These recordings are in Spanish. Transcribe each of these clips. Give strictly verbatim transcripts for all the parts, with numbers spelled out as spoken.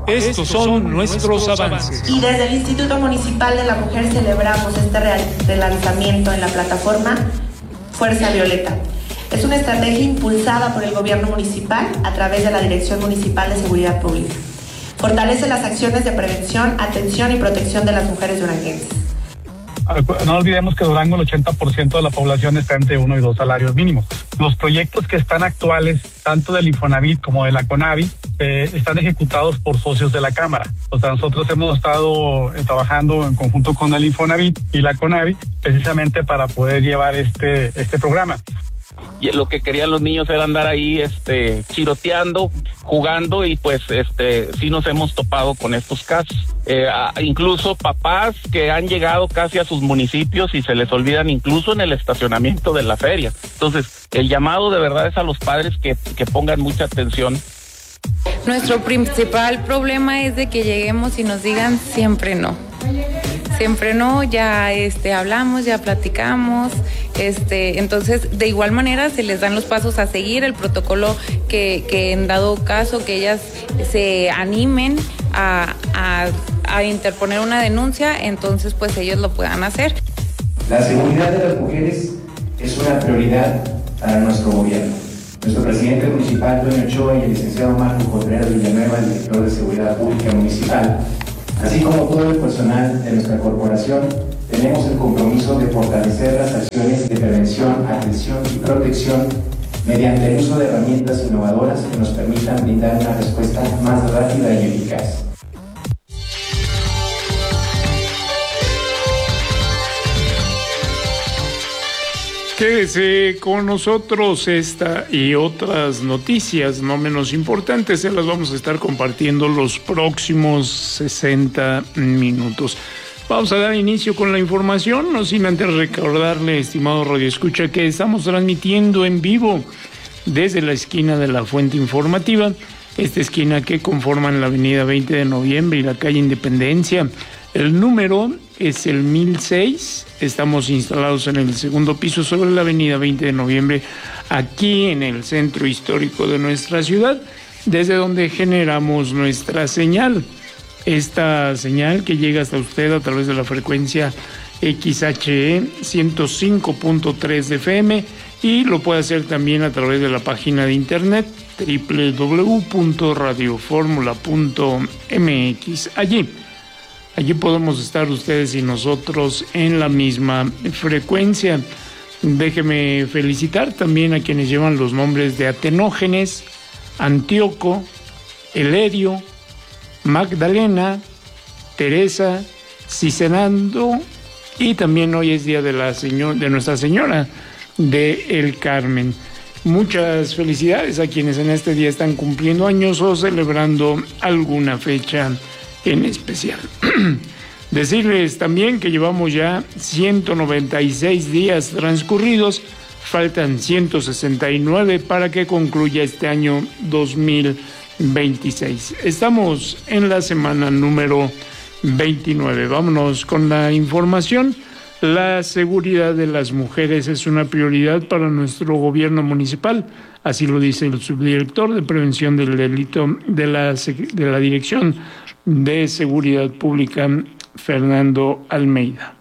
Estos son nuestros avances. Y desde el Instituto Municipal de la Mujer celebramos este relanzamiento en la plataforma Fuerza Violeta. Es una estrategia impulsada por el gobierno municipal a través de la Dirección Municipal de Seguridad Pública. Fortalece las acciones de prevención, atención y protección de las mujeres duranguenses. No olvidemos que Durango el ochenta por ciento de la población está entre uno y dos salarios mínimos. Los proyectos que están actuales, tanto del Infonavit como de la CONAVI, eh, están ejecutados por socios de la Cámara. O sea, nosotros hemos estado eh, trabajando en conjunto con el Infonavit y la CONAVI precisamente para poder llevar este, este programa. Y lo que querían los niños era andar ahí este chiroteando, jugando, y pues este sí nos hemos topado con estos casos. Eh, a, incluso papás que han llegado casi a sus municipios y se les olvidan incluso en el estacionamiento de la feria. Entonces, el llamado de verdad es a los padres que, que pongan mucha atención. Nuestro principal problema es de que lleguemos y nos digan siempre no. Siempre no, ya este hablamos, ya platicamos, este, entonces de igual manera se les dan los pasos a seguir, el protocolo que, que en dado caso que ellas se animen a, a, a interponer una denuncia, entonces pues ellos lo puedan hacer. La seguridad de las mujeres es una prioridad para nuestro gobierno. Nuestro presidente municipal, Toño Ochoa, y el licenciado Marco Contreras Villanueva, el director de Seguridad Pública Municipal, así como todo el personal de nuestra corporación, tenemos el compromiso de fortalecer las acciones de prevención, atención y protección mediante el uso de herramientas innovadoras que nos permitan brindar una respuesta más rápida y eficaz. Quédese con nosotros, esta y otras noticias no menos importantes se las vamos a estar compartiendo los próximos sesenta minutos. Vamos a dar inicio con la información, no sin antes recordarle, estimado radioescucha, que estamos transmitiendo en vivo desde la esquina de la Fuente Informativa, esta esquina que conforman la avenida veinte de noviembre y la calle Independencia. El número es el mil seis, estamos instalados en el segundo piso sobre la avenida veinte de noviembre, aquí en el centro histórico de nuestra ciudad, desde donde generamos nuestra señal. Esta señal que llega hasta usted a través de la frecuencia X H E ciento cinco punto tres de F M y lo puede hacer también a través de la página de internet doble u doble u doble u punto radio fórmula punto m x. Allí Allí podemos estar ustedes y nosotros en la misma frecuencia. Déjeme felicitar también a quienes llevan los nombres de Atenógenes, Antíoco, Elerio, Magdalena, Teresa, Cicenando, y también hoy es día de la señor, de Nuestra Señora de El Carmen. Muchas felicidades a quienes en este día están cumpliendo años o celebrando alguna fecha en especial. Decirles también que llevamos ya ciento noventa y seis días transcurridos, faltan ciento sesenta y nueve para que concluya este año dos mil veintiséis. Estamos en la semana número veintinueve. Vámonos con la información. La seguridad de las mujeres es una prioridad para nuestro gobierno municipal, así lo dice el subdirector de Prevención del Delito de la, de la Dirección de Seguridad Pública, Fernando Almeida.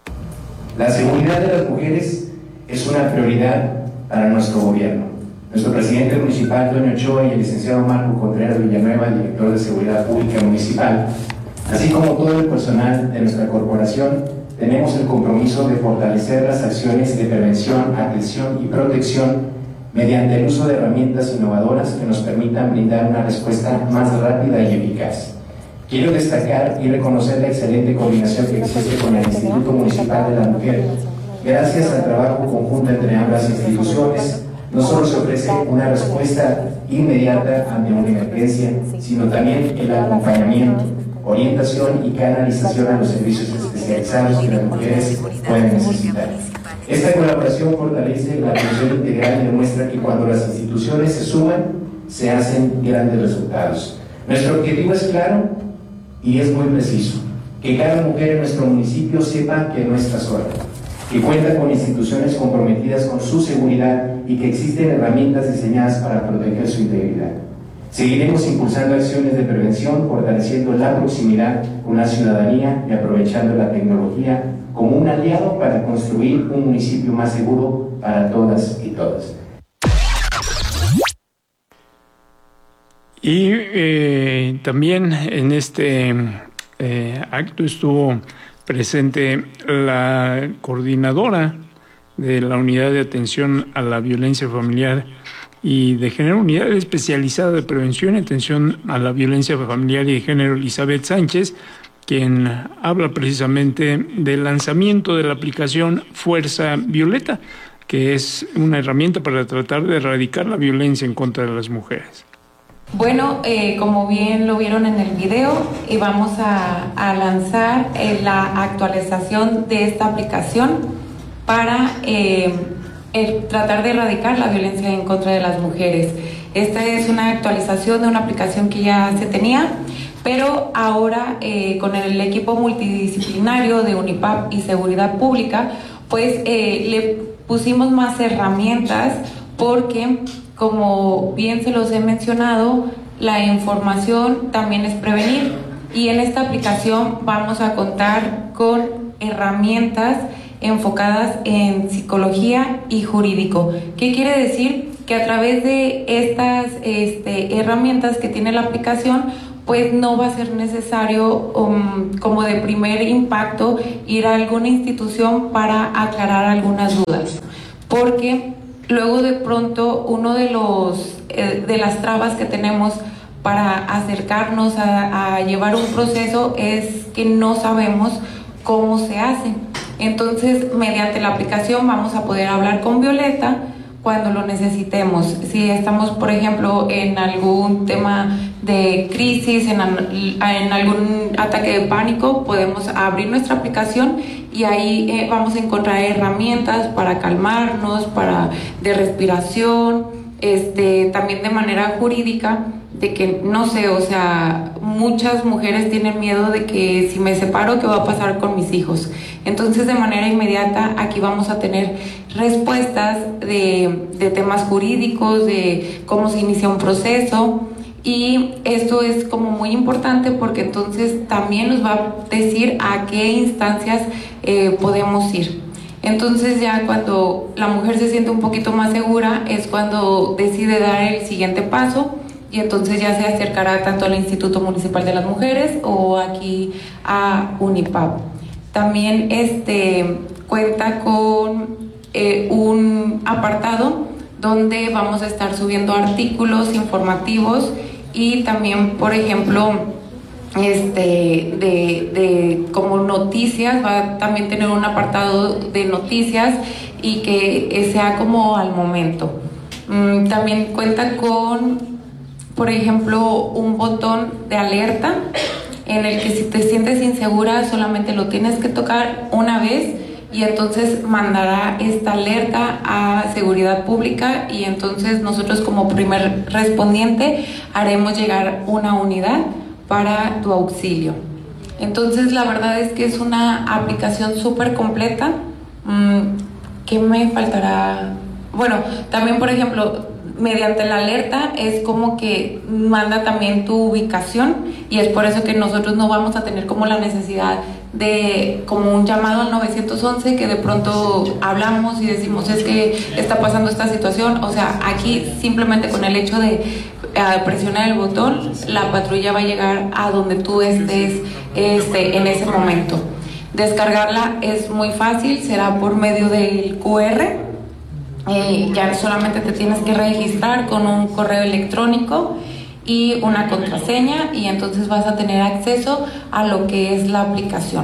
La seguridad de las mujeres es una prioridad para nuestro gobierno. Nuestro presidente municipal, Toño Ochoa, y el licenciado Marco Contreras Villanueva, el director de Seguridad Pública Municipal, así como todo el personal de nuestra corporación, tenemos el compromiso de fortalecer las acciones de prevención, atención y protección mediante el uso de herramientas innovadoras que nos permitan brindar una respuesta más rápida y eficaz. Quiero destacar y reconocer la excelente coordinación que existe con el Instituto Municipal de la Mujer. Gracias al trabajo conjunto entre ambas instituciones, no solo se ofrece una respuesta inmediata ante una emergencia, sino también el acompañamiento, orientación y canalización a los servicios especializados que las mujeres pueden necesitar. Esta colaboración fortalece la atención integral y demuestra que cuando las instituciones se suman, se hacen grandes resultados. Nuestro objetivo es claro y es muy preciso: que cada mujer en nuestro municipio sepa que no está sola, que cuenta con instituciones comprometidas con su seguridad y que existen herramientas diseñadas para proteger su integridad. Seguiremos impulsando acciones de prevención, fortaleciendo la proximidad con la ciudadanía y aprovechando la tecnología como un aliado para construir un municipio más seguro para todas y todos. Y eh, también en este eh, acto estuvo presente la coordinadora de la Unidad de Atención a la Violencia Familiar y de Género, Unidad Especializada de Prevención y Atención a la Violencia Familiar y de Género, Elizabeth Sánchez, quien habla precisamente del lanzamiento de la aplicación Fuerza Violeta, que es una herramienta para tratar de erradicar la violencia en contra de las mujeres. Bueno, eh, como bien lo vieron en el video, y vamos a, a lanzar eh, la actualización de esta aplicación para eh, el tratar de erradicar la violencia en contra de las mujeres. Esta es una actualización de una aplicación que ya se tenía, pero ahora eh, con el equipo multidisciplinario de UNIPAP y Seguridad Pública, pues eh, le pusimos más herramientas porque, como bien se los he mencionado, la información también es prevenir, y en esta aplicación vamos a contar con herramientas enfocadas en psicología y jurídico. ¿Qué quiere decir? Que a través de estas este, herramientas que tiene la aplicación, pues no va a ser necesario um, como de primer impacto ir a alguna institución para aclarar algunas dudas, porque luego de pronto uno de los eh, de las trabas que tenemos para acercarnos a, a llevar un proceso es que no sabemos cómo se hace. Entonces, mediante la aplicación vamos a poder hablar con Violeta cuando lo necesitemos. Si estamos, por ejemplo, en algún tema de crisis, en, en algún ataque de pánico, podemos abrir nuestra aplicación y ahí eh, vamos a encontrar herramientas para calmarnos, para de respiración, este, también de manera jurídica, de que, no sé, o sea, muchas mujeres tienen miedo de que si me separo, ¿qué va a pasar con mis hijos? Entonces, de manera inmediata, aquí vamos a tener respuestas de, de temas jurídicos, de cómo se inicia un proceso, y esto es como muy importante porque entonces también nos va a decir a qué instancias eh, podemos ir. Entonces, ya cuando la mujer se siente un poquito más segura es cuando decide dar el siguiente paso, y entonces ya se acercará tanto al Instituto Municipal de las Mujeres o aquí a UNIPAP. También este, cuenta con eh, un apartado donde vamos a estar subiendo artículos informativos y también, por ejemplo, este, de, de como noticias, va a también tener un apartado de noticias y que sea como al momento. Mm, también cuenta con, por ejemplo, un botón de alerta en el que si te sientes insegura solamente lo tienes que tocar una vez y entonces mandará esta alerta a Seguridad Pública, y entonces nosotros como primer respondiente haremos llegar una unidad para tu auxilio. Entonces, la verdad es que es una aplicación súper completa. ¿Qué me faltará? Bueno, también, por ejemplo, mediante la alerta es como que manda también tu ubicación, y es por eso que nosotros no vamos a tener como la necesidad de como un llamado al nueve once, que de pronto hablamos y decimos es que está pasando esta situación. O sea, aquí simplemente con el hecho de uh, presionar el botón, la patrulla va a llegar a donde tú estés este, en ese momento. Descargarla es muy fácil, será por medio del cu erre. Eh, ya solamente te tienes que registrar con un correo electrónico y una contraseña, y entonces vas a tener acceso a lo que es la aplicación.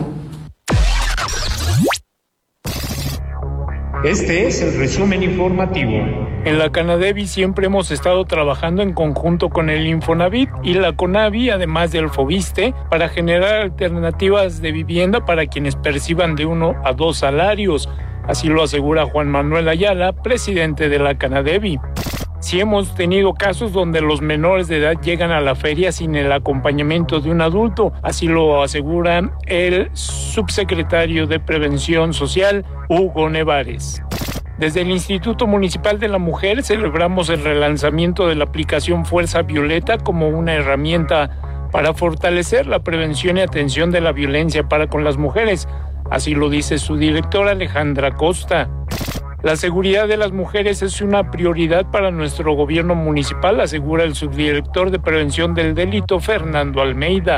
Este es el resumen informativo. En la Canadevi siempre hemos estado trabajando en conjunto con el Infonavit y la CONAVI, además del FOBISTE, para generar alternativas de vivienda para quienes perciban de uno a dos salarios. Así lo asegura Juan Manuel Ayala, presidente de la Canadevi. Sí hemos tenido casos donde los menores de edad llegan a la feria sin el acompañamiento de un adulto. Así lo asegura el subsecretario de Prevención Social, Hugo Nevares. Desde el Instituto Municipal de la Mujer celebramos el relanzamiento de la aplicación Fuerza Violeta como una herramienta para fortalecer la prevención y atención de la violencia para con las mujeres. Así lo dice su directora Alejandra Costa. La seguridad de las mujeres es una prioridad para nuestro gobierno municipal, asegura el subdirector de Prevención del Delito, Fernando Almeida.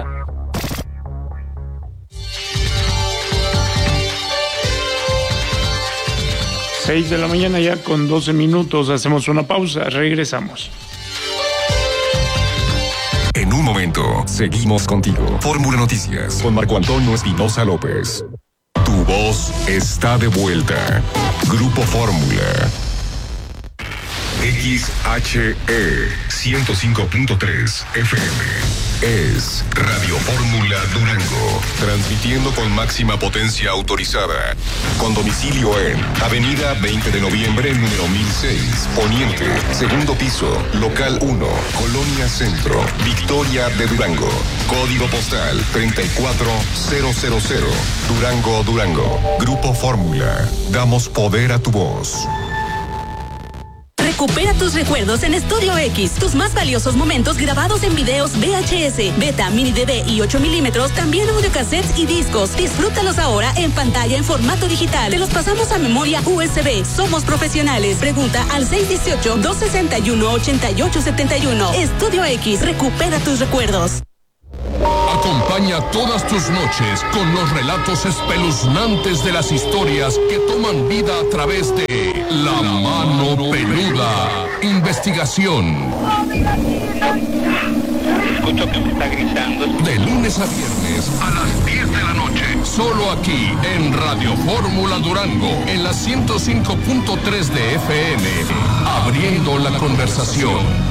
Seis de la mañana ya con doce minutos, hacemos una pausa, regresamos. En un momento, seguimos contigo. Fórmula Noticias con Marco Antonio Espinosa López. Tu voz está de vuelta. Grupo Fórmula. X H E ciento cinco punto tres F M. Es Radio Fórmula Durango, transmitiendo con máxima potencia autorizada, con domicilio en Avenida veinte de noviembre, número mil seis, Poniente, segundo piso, local uno, Colonia Centro, Victoria de Durango, código postal treinta y cuatro mil, Durango, Durango. Grupo Fórmula, damos poder a tu voz. Recupera tus recuerdos en Estudio X. Tus más valiosos momentos grabados en videos V H S, Beta, Mini D V y ocho milímetros, también audiocassettes y discos. Disfrútalos ahora en pantalla en formato digital. Te los pasamos a memoria U S B. Somos profesionales. Pregunta al seis uno ocho, dos seis uno, ocho ocho siete uno. Estudio X. Recupera tus recuerdos. Acompaña todas tus noches con los relatos espeluznantes de las historias que toman vida a través de La Mano Peluda. Investigación. Escucho que me está gritando. De lunes a viernes a las diez de la noche. Solo aquí en Radio Fórmula Durango, en la ciento cinco punto tres de F M. Abriendo la conversación.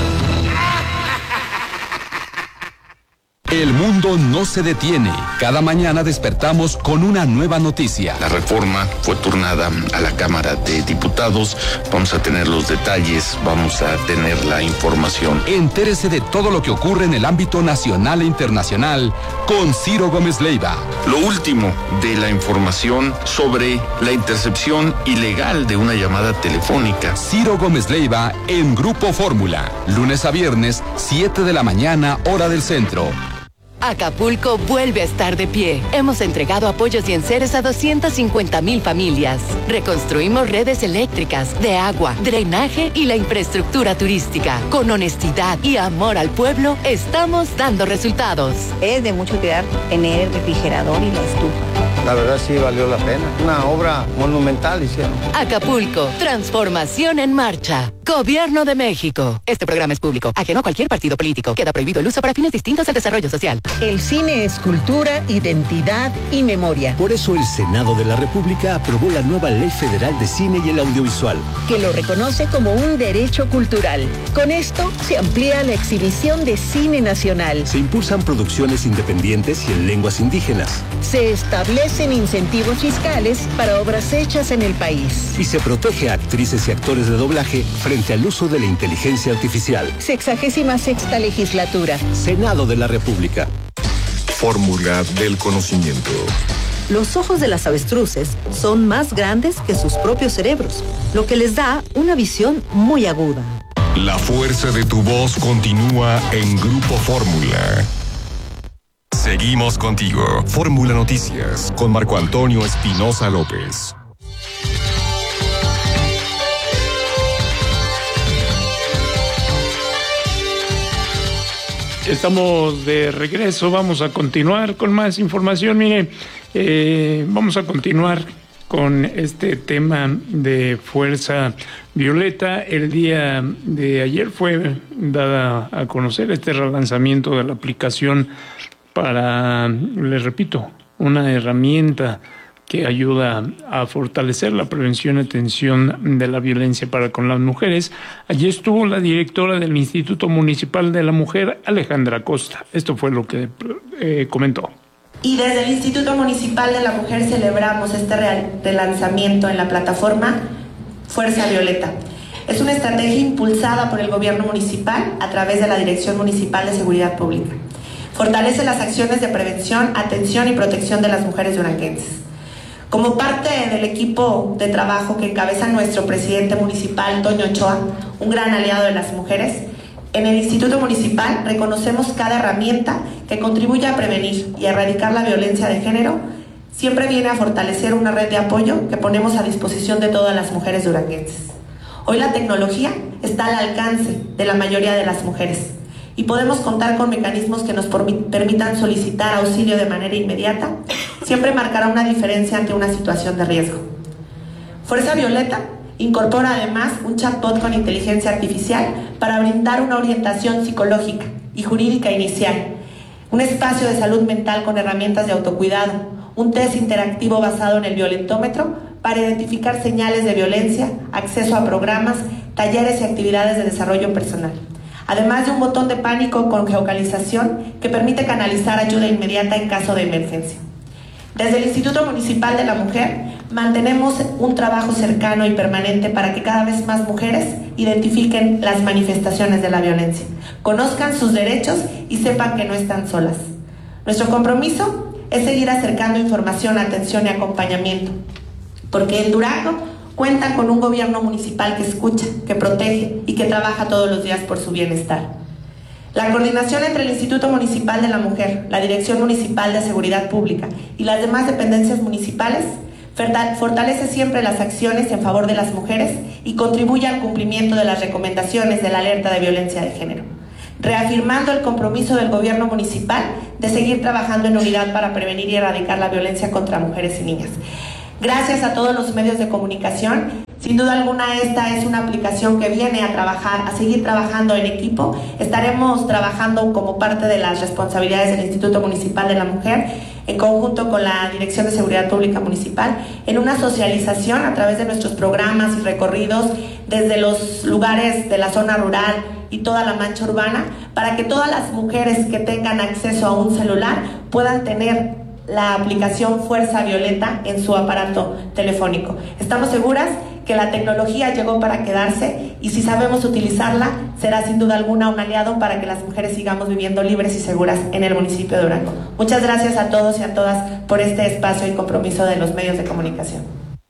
El mundo no se detiene. Cada mañana despertamos con una nueva noticia. La reforma fue turnada a la Cámara de Diputados. Vamos a tener los detalles, vamos a tener la información. Entérese de todo lo que ocurre en el ámbito nacional e internacional con Ciro Gómez Leiva. Lo último de la información sobre la intercepción ilegal de una llamada telefónica. Ciro Gómez Leiva en Grupo Fórmula. Lunes a viernes, siete de la mañana, hora del centro. Acapulco vuelve a estar de pie. Hemos entregado apoyos y enseres a doscientas cincuenta mil familias. Reconstruimos redes eléctricas, de agua, drenaje y la infraestructura turística. Con honestidad y amor al pueblo, estamos dando resultados. Es de mucho cuidar tener el refrigerador y la estufa. La verdad sí valió la pena. Una obra monumental hicieron. Acapulco, transformación en marcha. Gobierno de México. Este programa es público, ajeno a cualquier partido político. Queda prohibido el uso para fines distintos al desarrollo social. El cine es cultura, identidad y memoria. Por eso el Senado de la República aprobó la nueva Ley Federal de Cine y el Audiovisual, que lo reconoce como un derecho cultural. Con esto se amplía la exhibición de cine nacional. Se impulsan producciones independientes y en lenguas indígenas. Se establecen incentivos fiscales para obras hechas en el país. Y se protege a actrices y actores de doblaje frente al uso de la inteligencia artificial. Sexagésima sexta legislatura. Senado de la República. Fórmula del conocimiento. Los ojos de las avestruces son más grandes que sus propios cerebros, lo que les da una visión muy aguda. La fuerza de tu voz continúa en Grupo Fórmula. Seguimos contigo. Fórmula Noticias con Marco Antonio Espinosa López. Estamos de regreso, vamos a continuar con más información. Mire, eh, vamos a continuar con este tema de Fuerza Violeta. El día de ayer fue dada a conocer este relanzamiento de la aplicación para, les repito, una herramienta que ayuda a fortalecer la prevención y atención de la violencia para con las mujeres. Allí estuvo la directora del Instituto Municipal de la Mujer, Alejandra Costa. Esto fue lo que eh, comentó. Y desde el Instituto Municipal de la Mujer celebramos este relanzamiento en la plataforma Fuerza Violeta. Es una estrategia impulsada por el gobierno municipal a través de la Dirección Municipal de Seguridad Pública. Fortalece las acciones de prevención, atención y protección de las mujeres duranguenses. Como parte del equipo de trabajo que encabeza nuestro presidente municipal, Toño Ochoa, un gran aliado de las mujeres, en el Instituto Municipal reconocemos cada herramienta que contribuye a prevenir y a erradicar la violencia de género. Siempre viene a fortalecer una red de apoyo que ponemos a disposición de todas las mujeres duranguenses. Hoy la tecnología está al alcance de la mayoría de las mujeres y podemos contar con mecanismos que nos permitan solicitar auxilio de manera inmediata. Siempre marcará una diferencia ante una situación de riesgo. Fuerza Violeta incorpora además un chatbot con inteligencia artificial para brindar una orientación psicológica y jurídica inicial, un espacio de salud mental con herramientas de autocuidado, un test interactivo basado en el violentómetro para identificar señales de violencia, acceso a programas, talleres y actividades de desarrollo personal. Además de un botón de pánico con geocalización que permite canalizar ayuda inmediata en caso de emergencia. Desde el Instituto Municipal de la Mujer mantenemos un trabajo cercano y permanente para que cada vez más mujeres identifiquen las manifestaciones de la violencia, conozcan sus derechos y sepan que no están solas. Nuestro compromiso es seguir acercando información, atención y acompañamiento, porque en Durango cuenta con un gobierno municipal que escucha, que protege y que trabaja todos los días por su bienestar. La coordinación entre el Instituto Municipal de la Mujer, la Dirección Municipal de Seguridad Pública y las demás dependencias municipales fortalece siempre las acciones en favor de las mujeres y contribuye al cumplimiento de las recomendaciones de la alerta de violencia de género, reafirmando el compromiso del gobierno municipal de seguir trabajando en unidad para prevenir y erradicar la violencia contra mujeres y niñas. Gracias a todos los medios de comunicación. Sin duda alguna esta es una aplicación que viene a trabajar, a seguir trabajando en equipo. Estaremos trabajando como parte de las responsabilidades del Instituto Municipal de la Mujer, en conjunto con la Dirección de Seguridad Pública Municipal, en una socialización a través de nuestros programas y recorridos desde los lugares de la zona rural y toda la mancha urbana, para que todas las mujeres que tengan acceso a un celular puedan tener la aplicación Fuerza Violeta en su aparato telefónico. Estamos seguras que la tecnología llegó para quedarse y si sabemos utilizarla, será sin duda alguna un aliado para que las mujeres sigamos viviendo libres y seguras en el municipio de Durango. Muchas gracias a todos y a todas por este espacio y compromiso de los medios de comunicación.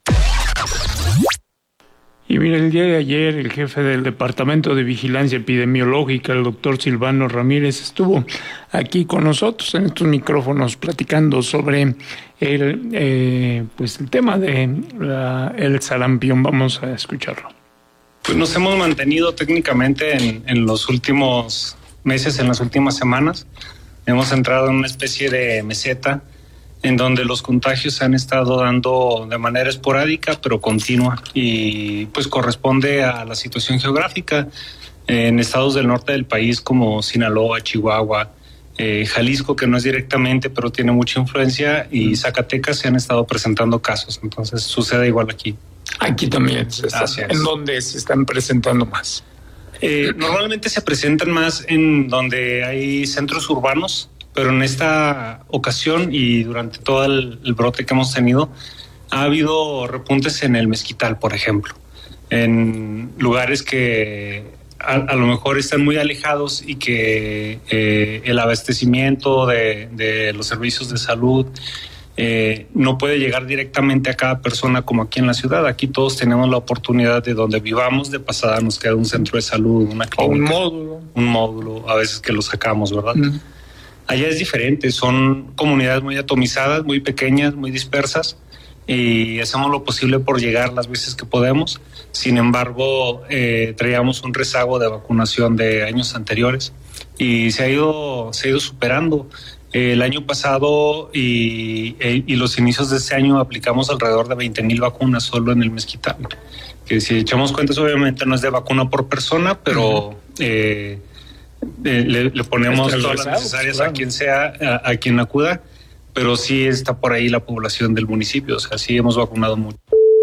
Y mira, el día de ayer el jefe del Departamento de Vigilancia Epidemiológica, el doctor Silvano Ramírez, estuvo aquí con nosotros en estos micrófonos platicando sobre el, eh, pues el tema de la, el sarampión. Vamos a escucharlo. Pues nos hemos mantenido técnicamente en, en los últimos meses, en las últimas semanas. Hemos entrado en una especie de meseta en donde los contagios se han estado dando de manera esporádica pero continua y pues corresponde a la situación geográfica en estados del norte del país como Sinaloa, Chihuahua, eh, Jalisco, que no es directamente pero tiene mucha influencia, y Zacatecas se han estado presentando casos, entonces sucede igual aquí. Aquí también se está, ¿en dónde se están presentando más? Eh, normalmente se presentan más en donde hay centros urbanos, pero en esta ocasión y durante todo el, el brote que hemos tenido, ha habido repuntes en el Mezquital, por ejemplo, en lugares que a, a lo mejor están muy alejados y que eh, el abastecimiento de, de los servicios de salud eh, no puede llegar directamente a cada persona como aquí en la ciudad. Aquí todos tenemos la oportunidad de donde vivamos, de pasada nos queda un centro de salud, una clínica, un módulo, un módulo, a veces que lo sacamos, ¿verdad? Mm. Allá es diferente, son comunidades muy atomizadas, muy pequeñas, muy dispersas, y hacemos lo posible por llegar las veces que podemos. Sin embargo, eh, traíamos un rezago de vacunación de años anteriores y se ha ido, se ha ido superando. Eh, el año pasado y, eh, y los inicios de este año aplicamos alrededor de veinte mil vacunas solo en el Mezquital. Que si echamos cuentas, obviamente no es de vacuna por persona, pero... Uh-huh. eh, Eh, le, le ponemos todas las necesarias claro. a quien sea, a, a quien acuda, pero sí está por ahí la población del municipio, o sea, sí hemos vacunado mucho.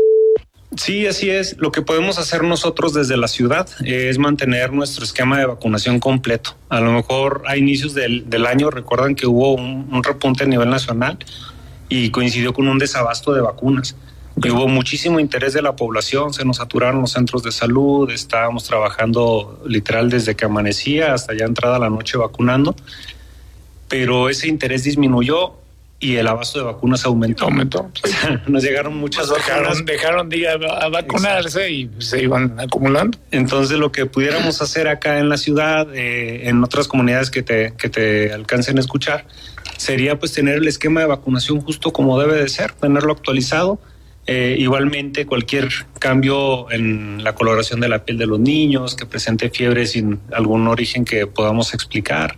Sí, así es. Lo que podemos hacer nosotros desde la ciudad es mantener nuestro esquema de vacunación completo. A lo mejor a inicios del, del año, recuerdan que hubo un, un repunte a nivel nacional y coincidió con un desabasto de vacunas. Y hubo muchísimo interés de la población, se nos saturaron los centros de salud, estábamos trabajando literal desde que amanecía hasta ya entrada la noche vacunando, pero ese interés disminuyó y el abasto de vacunas aumentó. Aumentó. O sea, nos llegaron muchas pues vacunas. Dejaron, dejaron de ir a, a vacunarse. Exacto. Y se iban acumulando. Entonces, lo que pudiéramos hacer acá en la ciudad, eh, en otras comunidades que te, que te alcancen a escuchar, sería pues tener el esquema de vacunación justo como debe de ser, tenerlo actualizado. Eh, igualmente, cualquier cambio en la coloración de la piel de los niños, que presente fiebre sin algún origen que podamos explicar,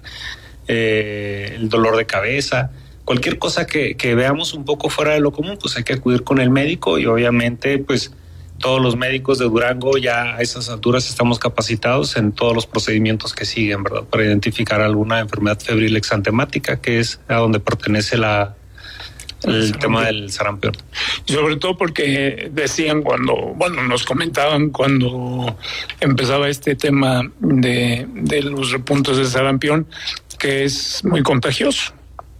eh, el dolor de cabeza, cualquier cosa que, que veamos un poco fuera de lo común, pues hay que acudir con el médico y obviamente pues todos los médicos de Durango ya a esas alturas estamos capacitados en todos los procedimientos que siguen, ¿verdad? Para identificar alguna enfermedad febril exantemática, que es a donde pertenece la el, el tema del sarampión. Y sobre todo porque decían cuando, bueno, nos comentaban cuando empezaba este tema de, de los repuntos de sarampión, que es muy contagioso.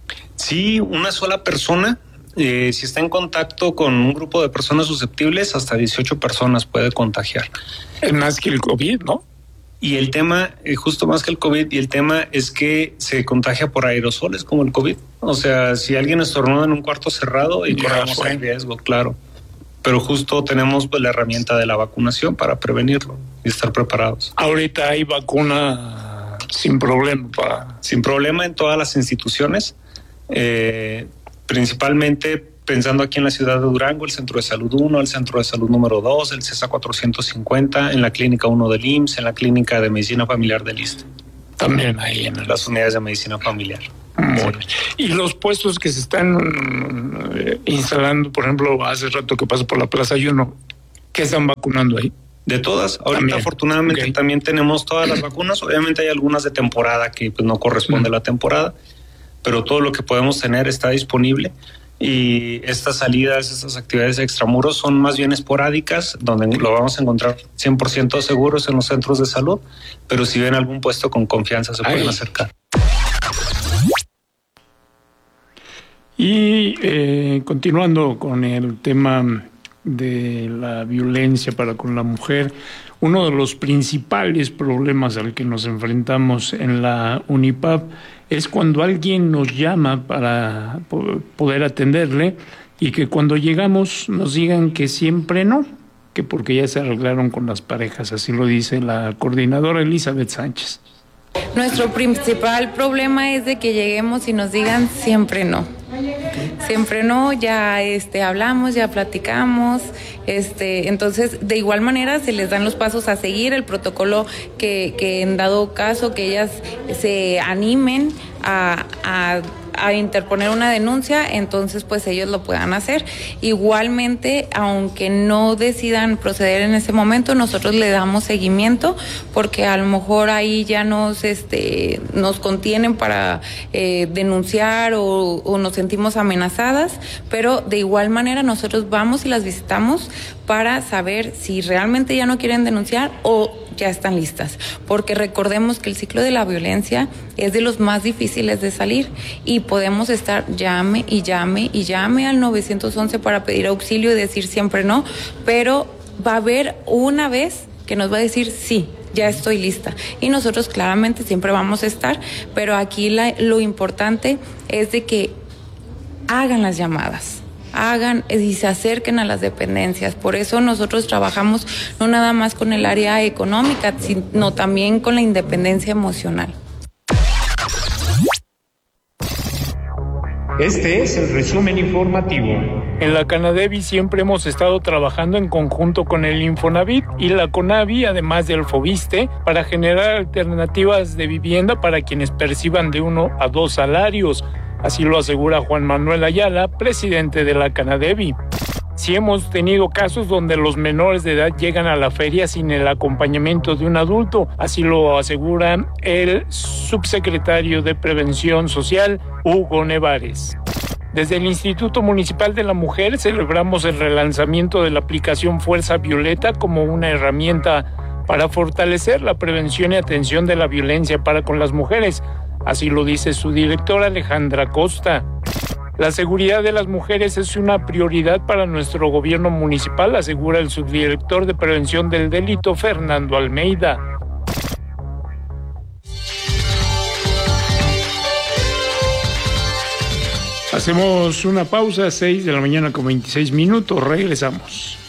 Sí, una sola persona, eh, si está en contacto con un grupo de personas susceptibles, hasta dieciocho personas puede contagiar. Es más que el COVID, ¿no? Y el tema, eh, justo más que el COVID, y el tema es que se contagia por aerosoles como el COVID. O sea, si alguien estornuda en un cuarto cerrado y corremos el riesgo, claro. Pero justo tenemos pues, la herramienta de la vacunación para prevenirlo y estar preparados. Ahorita hay vacuna sin problema. Para... Sin problema en todas las instituciones, eh, principalmente pensando aquí en la ciudad de Durango, el Centro de Salud uno, el Centro de Salud número dos, el CESA cuatrocientos cincuenta, en la Clínica uno del I M S S, en la Clínica de Medicina Familiar del I S S S T E. También ahí en las unidades de medicina familiar. Bueno. Y los puestos que se están eh, instalando, por ejemplo, hace rato que paso por la Plaza Ayuno, ¿qué están vacunando ahí? De todas, ahorita también. Afortunadamente okay. También tenemos todas las vacunas, obviamente hay algunas de temporada que pues, no corresponde mm. a la temporada, pero todo lo que podemos tener está disponible. Y estas salidas, estas actividades extramuros son más bien esporádicas, donde lo vamos a encontrar cien por ciento seguros en los centros de salud, pero si ven algún puesto con confianza se pueden Ay. acercar. Y eh, continuando con el tema de la violencia para con la mujer, uno de los principales problemas al que nos enfrentamos en la UNIPAP es cuando alguien nos llama para poder atenderle y que cuando llegamos nos digan que siempre no, que porque ya se arreglaron con las parejas, así lo dice la coordinadora Elizabeth Sánchez. Nuestro principal problema es de que lleguemos y nos digan siempre no. Siempre no, ya este hablamos, ya platicamos, este, entonces de igual manera se les dan los pasos a seguir, el protocolo que, que en dado caso que ellas se animen a, a a interponer una denuncia, entonces pues ellos lo puedan hacer. Igualmente, aunque no decidan proceder en ese momento, nosotros le damos seguimiento, porque a lo mejor ahí ya nos este nos contienen para eh, denunciar o, o nos sentimos amenazadas, pero de igual manera nosotros vamos y las visitamos para saber si realmente ya no quieren denunciar o ya están listas, porque recordemos que el ciclo de la violencia es de los más difíciles de salir y podemos estar llame y llame y llame al nueve once para pedir auxilio y decir siempre no, pero va a haber una vez que nos va a decir sí, ya estoy lista, y nosotros claramente siempre vamos a estar, pero aquí la, lo importante es de que hagan las llamadas, hagan y se acerquen a las dependencias. Por eso nosotros trabajamos no nada más con el área económica, sino también con la independencia emocional. Este es el resumen informativo. En la Canadevi siempre hemos estado trabajando en conjunto con el Infonavit y la CONAVI, además del FOBISTE, para generar alternativas de vivienda para quienes perciban de uno a dos salarios. Así lo asegura Juan Manuel Ayala, presidente de la Canadevi. Sí hemos tenido casos donde los menores de edad llegan a la feria sin el acompañamiento de un adulto, así lo asegura el subsecretario de Prevención Social, Hugo Nevares. Desde el Instituto Municipal de la Mujer celebramos el relanzamiento de la aplicación Fuerza Violeta como una herramienta para fortalecer la prevención y atención de la violencia para con las mujeres. Así lo dice su directora Alejandra Costa. La seguridad de las mujeres es una prioridad para nuestro gobierno municipal, asegura el subdirector de Prevención del Delito, Fernando Almeida. Hacemos una pausa, seis de la mañana con veintiséis minutos, regresamos.